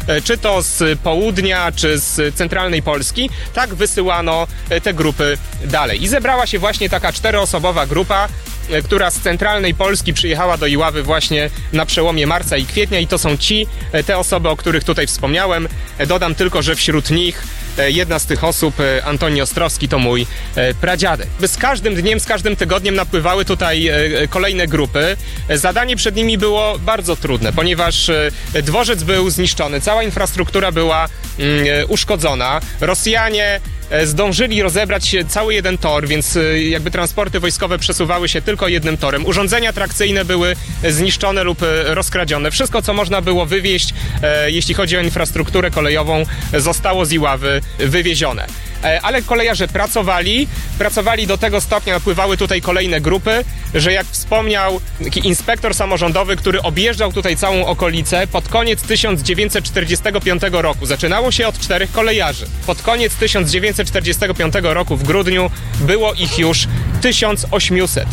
czy to z południa, czy z centralnej Polski, tak wysyłano te grupy dalej. I zebrała się właśnie taka 4-osobowa grupa, która z centralnej Polski przyjechała do Iławy właśnie na przełomie marca i kwietnia i to są te osoby, o których tutaj wspomniałem. Dodam tylko, że wśród nich jedna z tych osób, Antoni Ostrowski, to mój pradziadek. Z każdym dniem, z każdym tygodniem napływały tutaj kolejne grupy. Zadanie przed nimi było bardzo trudne, ponieważ dworzec był zniszczony, cała infrastruktura była uszkodzona. Rosjanie zdążyli rozebrać cały jeden tor, więc jakby transporty wojskowe przesuwały się tylko jednym torem. Urządzenia trakcyjne były zniszczone lub rozkradzione. Wszystko, co można było wywieźć, jeśli chodzi o infrastrukturę kolejową, zostało z Iławy wywiezione. Ale kolejarze pracowali do tego stopnia, napływały tutaj kolejne grupy, że jak wspomniał taki inspektor samorządowy, który objeżdżał tutaj całą okolicę, pod koniec 1945 roku, zaczynało się od 4 kolejarzy. Pod koniec 1945 roku w grudniu było ich już 1800.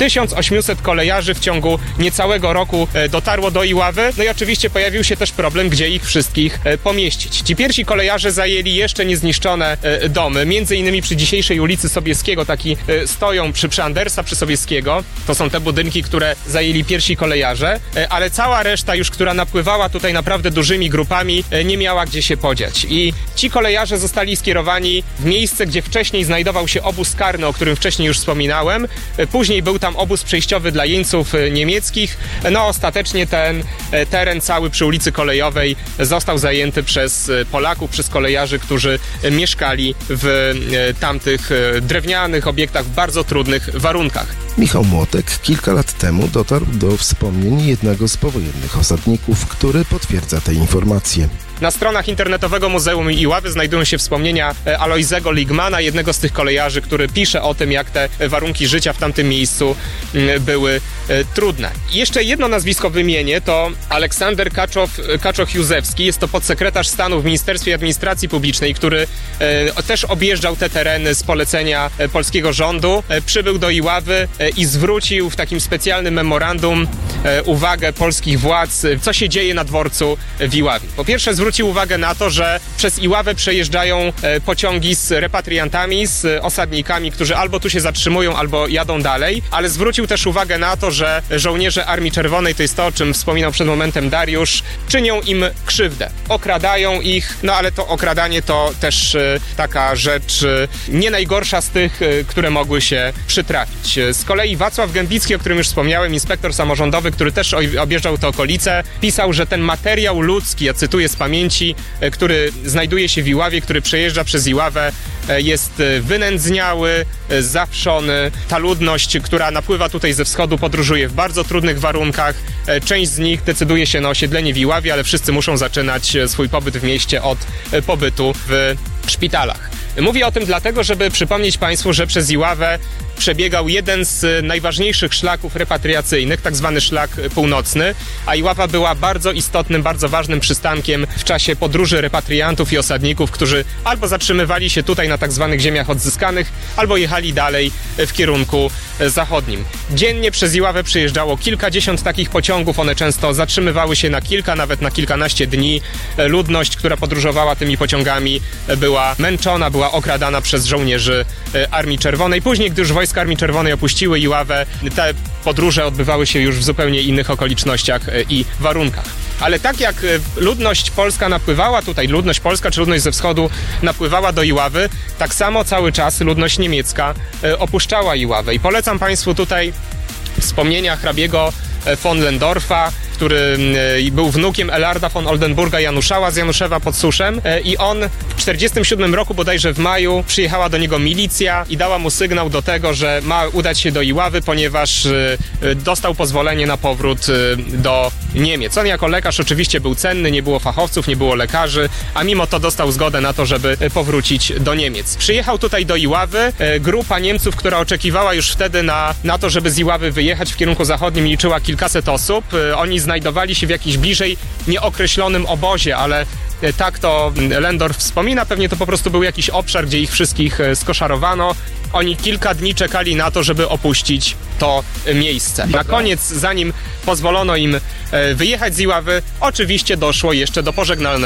1800 kolejarzy w ciągu niecałego roku dotarło do Iławy. No i oczywiście pojawił się też problem, gdzie ich wszystkich pomieścić. Ci pierwsi kolejarze zajęli jeszcze niezniszczone domy, między innymi przy dzisiejszej ulicy Sobieskiego, taki stoją przy Andersa, przy Sobieskiego. To są te budynki, które zajęli pierwsi kolejarze, ale cała reszta już, która napływała tutaj naprawdę dużymi grupami, nie miała gdzie się podziać. I ci kolejarze zostali skierowani w miejsce, gdzie wcześniej znajdował się obóz karny, o którym wcześniej już wspominałem. Później był tam obóz przejściowy dla jeńców niemieckich. No ostatecznie ten teren cały przy ulicy Kolejowej został zajęty przez Polaków, przez kolejarzy, którzy mieszkali w tamtych drewnianych obiektach w bardzo trudnych warunkach. Michał Młotek kilka lat temu dotarł do wspomnień jednego z powojennych osadników, który potwierdza te informacje. Na stronach internetowego Muzeum Iławy znajdują się wspomnienia Alojzego Ligmana, jednego z tych kolejarzy, który pisze o tym, jak te warunki życia w tamtym miejscu były trudne. I jeszcze jedno nazwisko wymienię, to Aleksander Kaczoch-Józefski, jest to podsekretarz stanu w Ministerstwie Administracji Publicznej, który też objeżdżał te tereny z polecenia polskiego rządu, przybył do Iławy i zwrócił w takim specjalnym memorandum uwagę polskich władz, co się dzieje na dworcu w Iławie. Po pierwsze zwrócił uwagę na to, że przez Iławę przejeżdżają pociągi z repatriantami, z osadnikami, którzy albo tu się zatrzymują, albo jadą dalej, ale zwrócił też uwagę na to, że żołnierze Armii Czerwonej, to jest to, o czym wspominał przed momentem Dariusz, czynią im krzywdę, okradają ich, no ale to okradanie to też taka rzecz nie najgorsza z tych, które mogły się przytrafić. Z kolei Wacław Gębicki, o którym już wspomniałem, inspektor samorządowy, który też objeżdżał te okolice, pisał, że ten materiał ludzki, ja cytuję z pamięci, który znajduje się w Iławie, który przejeżdża przez Iławę, jest wynędzniały, zawszony. Ta ludność, która napływa tutaj ze wschodu, podróżuje w bardzo trudnych warunkach. Część z nich decyduje się na osiedlenie w Iławie, ale wszyscy muszą zaczynać swój pobyt w mieście od pobytu w szpitalach. Mówię o tym dlatego, żeby przypomnieć Państwu, że przez Iławę przebiegał jeden z najważniejszych szlaków repatriacyjnych, tak zwany szlak północny, a Iława była bardzo istotnym, bardzo ważnym przystankiem w czasie podróży repatriantów i osadników, którzy albo zatrzymywali się tutaj na tak zwanych ziemiach odzyskanych, albo jechali dalej w kierunku zachodnim. Dziennie przez Iławę przyjeżdżało kilkadziesiąt takich pociągów, one często zatrzymywały się na kilka, nawet na kilkanaście dni. Ludność, która podróżowała tymi pociągami, była męczona, była okradana przez żołnierzy Armii Czerwonej. Później, gdy już wojska Armii Czerwonej opuściły Iławę, te podróże odbywały się już w zupełnie innych okolicznościach i warunkach. Ale tak jak ludność polska napływała tutaj, ludność polska czy ludność ze wschodu napływała do Iławy, tak samo cały czas ludność niemiecka opuszczała Iławę. I polecam Państwu tutaj wspomnienia hrabiego von Lendorfa, który był wnukiem Elarda von Oldenburga Januszała z Januszewa pod Suszem i on w 1947 roku, bodajże w maju, przyjechała do niego milicja i dała mu sygnał do tego, że ma udać się do Iławy, ponieważ dostał pozwolenie na powrót do Niemiec. On jako lekarz oczywiście był cenny, nie było fachowców, nie było lekarzy, a mimo to dostał zgodę na to, żeby powrócić do Niemiec. Przyjechał tutaj do Iławy, grupa Niemców, która oczekiwała już wtedy na to, żeby z Iławy wyjechać w kierunku zachodnim, liczyła kilkaset osób. Oni znajdowali się w jakimś bliżej nieokreślonym obozie, ale tak to Lendorf wspomina, pewnie to po prostu był jakiś obszar, gdzie ich wszystkich skoszarowano. Oni kilka dni czekali na to, żeby opuścić to miejsce. Na koniec, zanim pozwolono im wyjechać z Iławy, oczywiście doszło jeszcze do pożegnalnego